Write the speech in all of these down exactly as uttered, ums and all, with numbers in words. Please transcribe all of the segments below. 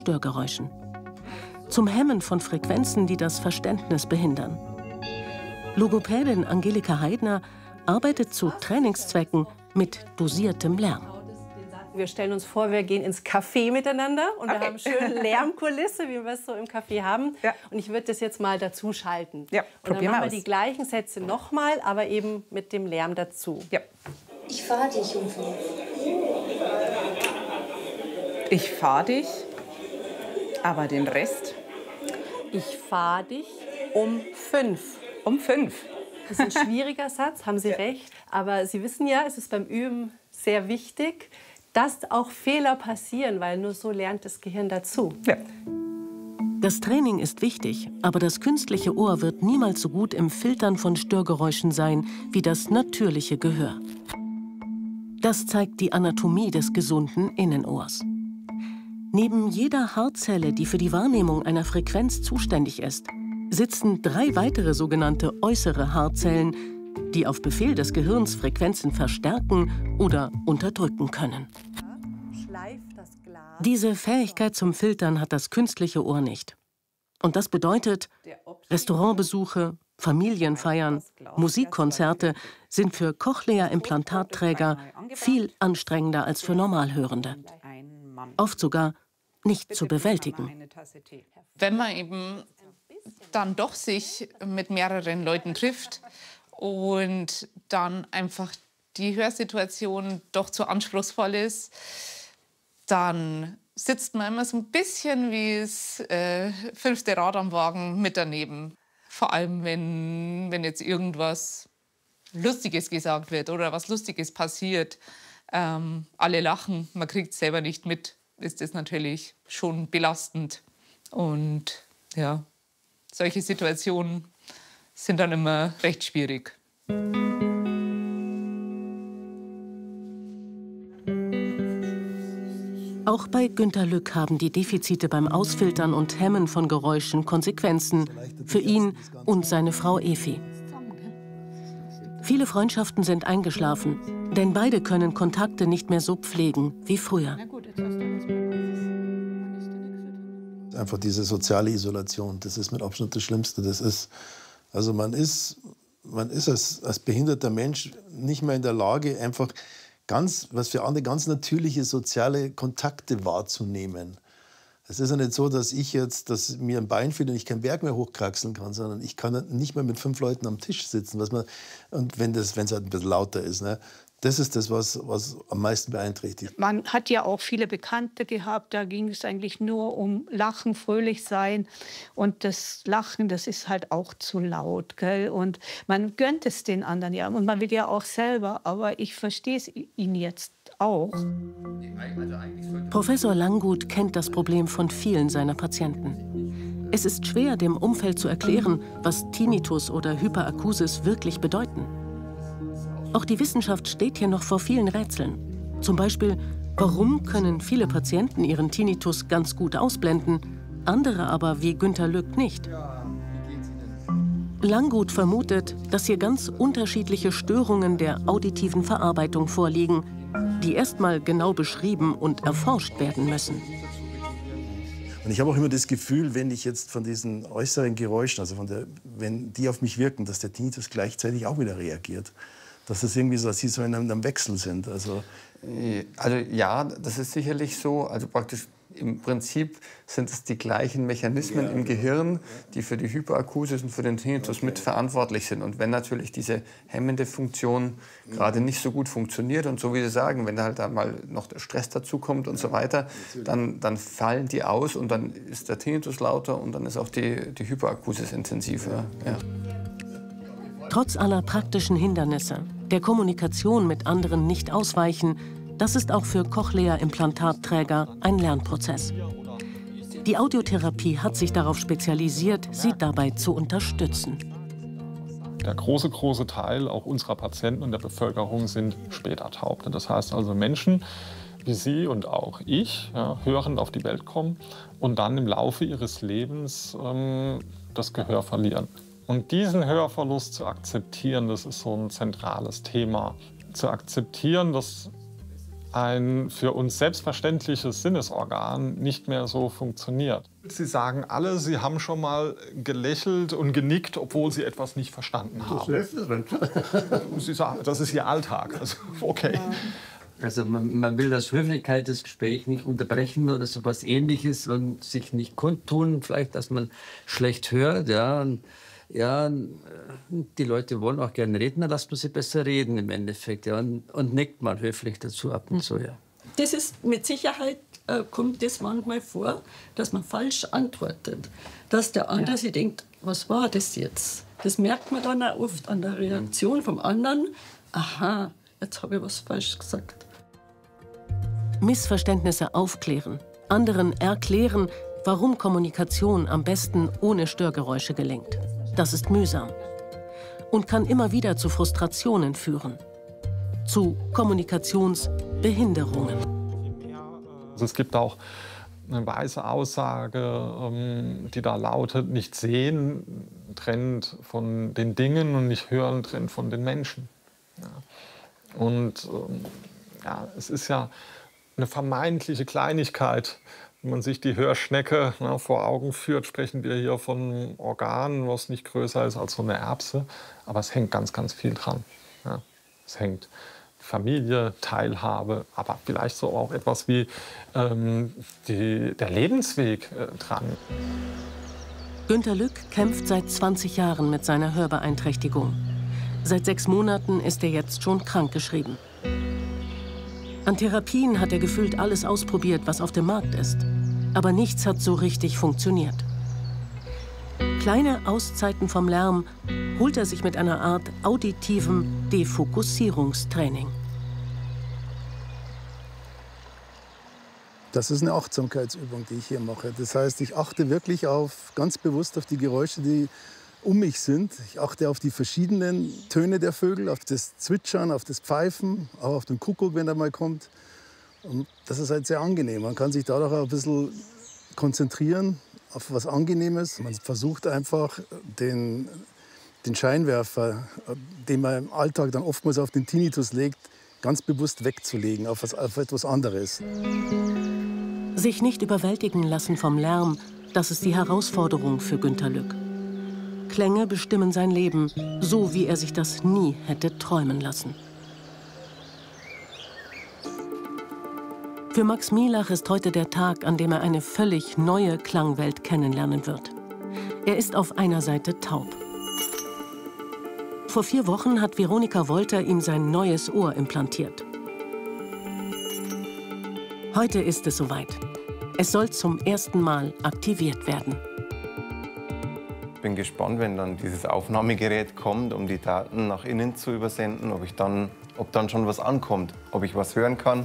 Störgeräuschen. Zum Hemmen von Frequenzen, die das Verständnis behindern. Logopädin Angelika Heidner arbeitet zu Trainingszwecken mit dosiertem Lärm. Wir stellen uns vor, wir gehen ins Café miteinander und Okay. wir haben schön Lärmkulisse, wie wir es so im Café haben. Ja. Und ich würde das jetzt mal dazu schalten. Ja, und dann probieren wir machen wir aus. die gleichen Sätze nochmal, aber eben mit dem Lärm dazu. Ja. Ich fahre dich, Jungfrau. Ich fahre dich, aber den Rest Ich fahre dich um fünf. um fünf. Das ist ein schwieriger Satz, haben Sie recht. Aber Sie wissen ja, es ist beim Üben sehr wichtig, dass auch Fehler passieren, weil nur so lernt das Gehirn dazu. Ja. Das Training ist wichtig, aber das künstliche Ohr wird niemals so gut im Filtern von Störgeräuschen sein wie das natürliche Gehör. Das zeigt die Anatomie des gesunden Innenohrs. Neben jeder Haarzelle, die für die Wahrnehmung einer Frequenz zuständig ist, sitzen drei weitere sogenannte äußere Haarzellen, die auf Befehl des Gehirns Frequenzen verstärken oder unterdrücken können. Diese Fähigkeit zum Filtern hat das künstliche Ohr nicht. Und das bedeutet, Restaurantbesuche, Familienfeiern, Musikkonzerte sind für Cochlea-Implantatträger viel anstrengender als für Normalhörende. Oft sogar nicht zu bewältigen. Wenn man eben dann doch sich mit mehreren Leuten trifft und dann einfach die Hörsituation doch zu anspruchsvoll ist, dann sitzt man immer so ein bisschen wie das äh, fünfte Rad am Wagen mit daneben. Vor allem, wenn, wenn jetzt irgendwas Lustiges gesagt wird oder was Lustiges passiert. Ähm, alle lachen, man kriegt es selber nicht mit, ist das natürlich schon belastend. Und ja, solche Situationen sind dann immer recht schwierig. Auch bei Günter Lück haben die Defizite beim Ausfiltern und Hemmen von Geräuschen Konsequenzen für ihn und seine Frau Efi. Viele Freundschaften sind eingeschlafen, denn beide können Kontakte nicht mehr so pflegen wie früher. Einfach diese soziale Isolation, das ist mit Abstand das Schlimmste. Das ist, also man ist, man ist als, als behinderter Mensch nicht mehr in der Lage, einfach ganz, was für andere ganz natürliche soziale Kontakte wahrzunehmen. Es ist ja nicht so, dass ich jetzt, dass mir ein Bein fehlt und ich keinen Berg mehr hochkraxeln kann, sondern ich kann nicht mehr mit fünf Leuten am Tisch sitzen. Was man, und wenn es halt ein bisschen lauter ist. Ne? Das ist das, was, was am meisten beeinträchtigt. Man hat ja auch viele Bekannte gehabt, da ging es eigentlich nur um Lachen, fröhlich sein. Und das Lachen, das ist halt auch zu laut. Gell? Und man gönnt es den anderen ja. Und man will ja auch selber, aber ich verstehe es ihn jetzt auch. Professor Langgut kennt das Problem von vielen seiner Patienten. Es ist schwer, dem Umfeld zu erklären, was Tinnitus oder Hyperakusis wirklich bedeuten. Auch die Wissenschaft steht hier noch vor vielen Rätseln. Zum Beispiel, warum können viele Patienten ihren Tinnitus ganz gut ausblenden, andere aber wie Günter Lück nicht? Langgut vermutet, dass hier ganz unterschiedliche Störungen der auditiven Verarbeitung vorliegen, die erstmal genau beschrieben und erforscht werden müssen. Und ich habe auch immer das Gefühl, wenn ich jetzt von diesen äußeren Geräuschen, also von der, wenn die auf mich wirken, dass der Tinnitus gleichzeitig auch wieder reagiert. Dass das irgendwie so, dass sie so in einem, in einem Wechsel sind. Also, also ja, das ist sicherlich so. Also praktisch im Prinzip sind es die gleichen Mechanismen ja, im Gehirn, die für die Hyperakusis und für den Tinnitus okay. mitverantwortlich sind. Und wenn natürlich diese hemmende Funktion ja. gerade nicht so gut funktioniert und so wie Sie sagen, wenn da halt dann mal noch der Stress dazukommt und ja, so weiter, dann, dann fallen die aus und dann ist der Tinnitus lauter und dann ist auch die, die Hyperakusis intensiver. Ja. Ja. Trotz aller praktischen Hindernisse, der Kommunikation mit anderen nicht ausweichen, das ist auch für Cochlea-Implantatträger ein Lernprozess. Die Audiotherapie hat sich darauf spezialisiert, sie dabei zu unterstützen. Der große, große Teil auch unserer Patienten und der Bevölkerung sind später taub. Das heißt also Menschen wie Sie und auch ich ja, hörend auf die Welt kommen und dann im Laufe ihres Lebens ähm, das Gehör verlieren. Und diesen Hörverlust zu akzeptieren, das ist so ein zentrales Thema. Zu akzeptieren, dass ein für uns selbstverständliches Sinnesorgan nicht mehr so funktioniert. Sie sagen alle, Sie haben schon mal gelächelt und genickt, obwohl Sie etwas nicht verstanden haben. Sie sagen, das ist Ihr Alltag. Also, okay. Also man, man will aus Höflichkeit das Gespräch nicht unterbrechen oder so was Ähnliches und sich nicht kundtun, vielleicht, dass man schlecht hört. Ja, und, ja, die Leute wollen auch gerne reden, dann lasst man sie besser reden im Endeffekt. Ja, und, und nickt mal höflich dazu ab und zu. Ja. Das ist mit Sicherheit, äh, kommt das manchmal vor, dass man falsch antwortet. Dass der andere ja. sich denkt, was war das jetzt? Das merkt man dann auch oft an der Reaktion vom anderen. Aha, jetzt habe ich was falsch gesagt. Missverständnisse aufklären, anderen erklären, warum Kommunikation am besten ohne Störgeräusche gelingt. Das ist mühsam und kann immer wieder zu Frustrationen führen, zu Kommunikationsbehinderungen. Also es gibt auch eine weise Aussage, die da lautet, nicht sehen trennt von den Dingen und nicht hören trennt von den Menschen. Und ja, es ist ja eine vermeintliche Kleinigkeit. Wenn man sich die Hörschnecke na, vor Augen führt, sprechen wir hier von einem Organ, was nicht größer ist als so eine Erbse. Aber es hängt ganz, ganz viel dran. Ja. Es hängt Familie, Teilhabe, aber vielleicht so auch etwas wie ähm, die, der Lebensweg äh, dran. Günter Lück kämpft seit zwanzig Jahren mit seiner Hörbeeinträchtigung. Seit sechs Monaten ist er jetzt schon krankgeschrieben. An Therapien hat er gefühlt alles ausprobiert, was auf dem Markt ist. Aber nichts hat so richtig funktioniert. Kleine Auszeiten vom Lärm holt er sich mit einer Art auditivem Defokussierungstraining. Das ist eine Achtsamkeitsübung, die ich hier mache. Das heißt, ich achte wirklich auf, ganz bewusst auf die Geräusche, die um mich sind. Ich achte auf die verschiedenen Töne der Vögel, auf das Zwitschern, auf das Pfeifen, auch auf den Kuckuck, wenn er mal kommt. Und das ist halt sehr angenehm. Man kann sich dadurch auch ein bisschen konzentrieren auf was Angenehmes. Man versucht einfach, den, den Scheinwerfer, den man im Alltag dann oftmals auf den Tinnitus legt, ganz bewusst wegzulegen, auf, was, auf etwas anderes. Sich nicht überwältigen lassen vom Lärm, das ist die Herausforderung für Günter Lück. Klänge bestimmen sein Leben, so wie er sich das nie hätte träumen lassen. Für Max Mielach ist heute der Tag, an dem er eine völlig neue Klangwelt kennenlernen wird. Er ist auf einer Seite taub. Vor vier Wochen hat Veronika Wolter ihm sein neues Ohr implantiert. Heute ist es soweit. Es soll zum ersten Mal aktiviert werden. Ich bin gespannt, wenn dann dieses Aufnahmegerät kommt, um die Daten nach innen zu übersenden, ob, ich dann, ob dann schon was ankommt, ob ich was hören kann.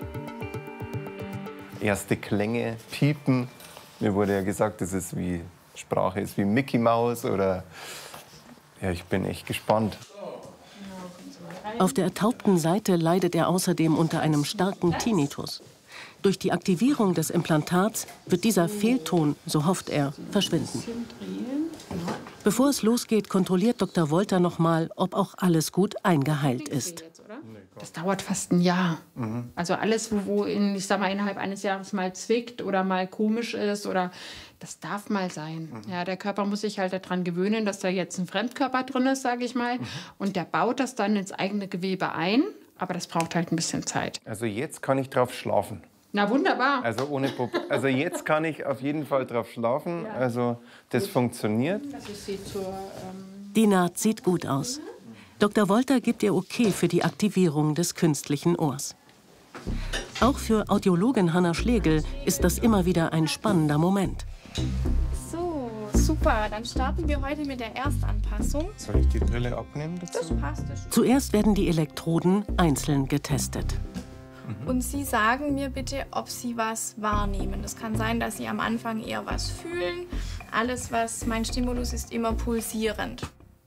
Erste Klänge, Piepen. Mir wurde ja gesagt, das ist wie, Sprache ist wie Mickey Maus oder... Ja, ich bin echt gespannt. Auf der ertaubten Seite leidet er außerdem unter einem starken Tinnitus. Durch die Aktivierung des Implantats wird dieser Fehlton, so hofft er, verschwinden. Bevor es losgeht, kontrolliert Doktor Wolter noch mal, ob auch alles gut eingeheilt ist. Das dauert fast ein Jahr. Mhm. Also alles, wo, wo in, ich sag mal, innerhalb eines Jahres mal zwickt oder mal komisch ist, oder das darf mal sein. Mhm. Ja, der Körper muss sich halt daran gewöhnen, dass da jetzt ein Fremdkörper drin ist, sage ich mal. Mhm. Und der baut das dann ins eigene Gewebe ein. Aber das braucht halt ein bisschen Zeit. Also jetzt kann ich drauf schlafen. Na wunderbar. Also, ohne Pop also jetzt kann ich auf jeden Fall drauf schlafen. Ja. Also das Gut. funktioniert. Also ich sehe zur, ähm Die Naht sieht gut aus. Mhm. Doktor Wolter gibt ihr okay für die Aktivierung des künstlichen Ohrs. Auch für Audiologin Hanna Schlegel ist das immer wieder ein spannender Moment. So, super. Dann starten wir heute mit der Erstanpassung. Soll ich die Brille abnehmen dazu? Das passt. Das Zuerst werden die Elektroden einzeln getestet. Mhm. Und Sie sagen mir bitte, ob Sie was wahrnehmen. Das kann sein, dass Sie am Anfang eher was fühlen. Alles, was mein Stimulus ist, immer pulsierend.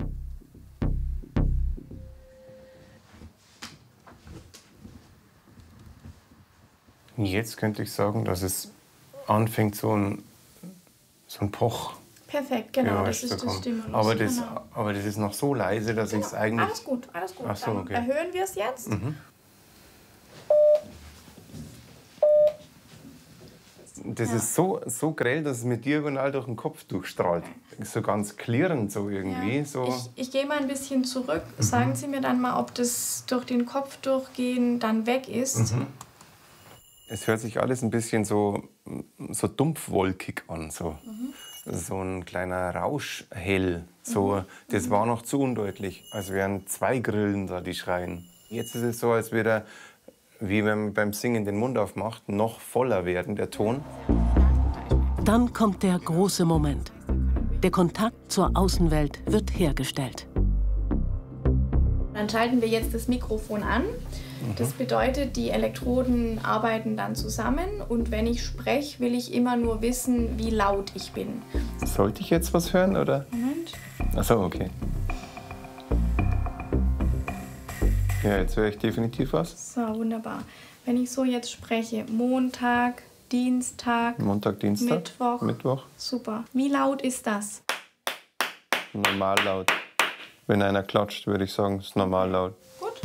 Jetzt könnte ich sagen, dass es anfängt, so ein, so ein Poch. Perfekt, genau, das ist das Stimulus. Aber das, genau. aber das ist noch so leise, dass genau. ich es eigentlich... Alles gut, alles gut. Ach so, okay. Dann erhöhen wir es jetzt. Mhm. das Ja. ist so, so grell, dass es mir diagonal durch den Kopf durchstrahlt. So ganz klirrend so irgendwie. Ja. So. Ich, ich gehe mal ein bisschen zurück. Mhm. Sagen Sie mir dann mal, ob das durch den Kopf durchgehen dann weg ist. Mhm. Es hört sich alles ein bisschen so, so dumpfwolkig an. So. Mhm. So ein kleiner Rausch hell. So, Mhm. das war noch zu undeutlich, als wären zwei Grillen da, die schreien. Jetzt ist es so, als würde er, wie wenn man beim Singen den Mund aufmacht, noch voller werden, der Ton. Dann kommt der große Moment. Der Kontakt zur Außenwelt wird hergestellt. Dann schalten wir jetzt das Mikrofon an. Das bedeutet, die Elektroden arbeiten dann zusammen und wenn ich spreche, will ich immer nur wissen, wie laut ich bin. Sollte ich jetzt was hören, oder? Moment. Ach so, okay. Ja, jetzt höre ich definitiv was. So, wunderbar. Wenn ich so jetzt spreche, Montag, Dienstag, Montag, Dienstag, Mittwoch. Mittwoch. Super. Wie laut ist das? Normal laut. Wenn einer klatscht, würde ich sagen, ist normal laut.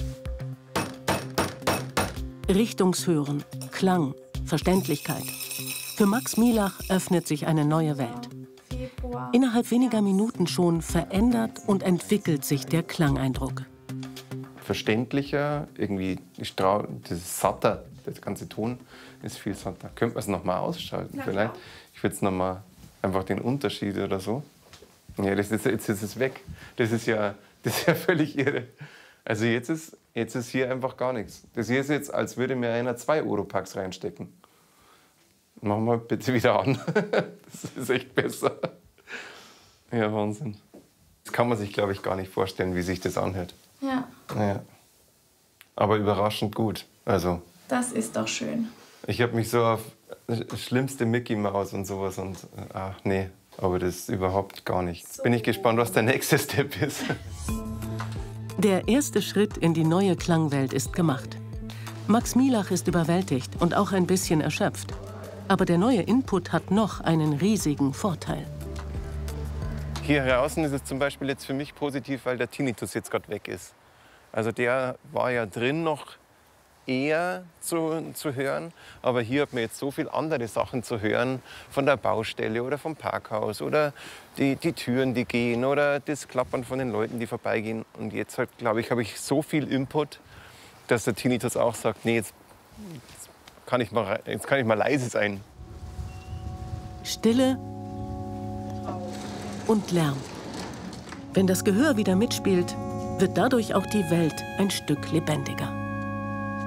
Richtungshören, Klang, Verständlichkeit. Für Max Mielach öffnet sich eine neue Welt. Innerhalb weniger Minuten schon verändert und entwickelt sich der Klangeindruck. Verständlicher, irgendwie Strau das ist satter, das ganze Ton ist viel satter. Könnte man es noch mal ausschalten Na vielleicht? klar. Ich würde es noch mal einfach den Unterschied oder so. Ja, das ist, jetzt ist es weg. Das ist ja, das ist ja völlig irre. Also jetzt ist, jetzt ist hier einfach gar nichts. Das hier ist jetzt, als würde mir einer zwei Europacks reinstecken. Machen wir bitte wieder an. Das ist echt besser. Ja, Wahnsinn. Das kann man sich, glaube ich, gar nicht vorstellen, wie sich das anhört. Ja, Ja. Aber überraschend gut. Also, das ist doch schön. ich habe mich so auf schlimmste Mickey Maus und sowas und ach nee, aber das ist überhaupt gar nicht. Bin ich gespannt, was der nächste Step ist. Der erste Schritt in die neue Klangwelt ist gemacht. Max Mielach ist überwältigt und auch ein bisschen erschöpft. Aber der neue Input hat noch einen riesigen Vorteil. Hier draußen ist es zum Beispiel jetzt für mich positiv, weil der Tinnitus jetzt gerade weg ist. Also der war ja drin noch eher zu, zu hören, aber hier hat man jetzt so viele andere Sachen zu hören, von der Baustelle oder vom Parkhaus oder die, die Türen, die gehen oder das Klappern von den Leuten, die vorbeigehen. Und jetzt, halt, glaube ich, habe ich so viel Input, dass der Tinnitus auch sagt, nee, jetzt, jetzt, kann ich mal, jetzt kann ich mal leise sein. Stille und Lärm. Wenn das Gehör wieder mitspielt, wird dadurch auch die Welt ein Stück lebendiger.